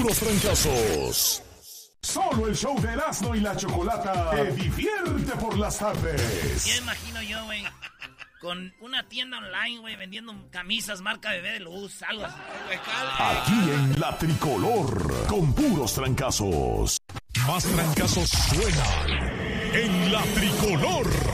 puros trancazos. Solo el show de Erasmo y la Chocolata te divierte por las tardes. Ya imagino yo, güey, con una tienda online, güey, vendiendo camisas marca Bebé de Luz, algo así. Aquí en La Tricolor, con puros trancazos. Más trancazos suenan en La Tricolor.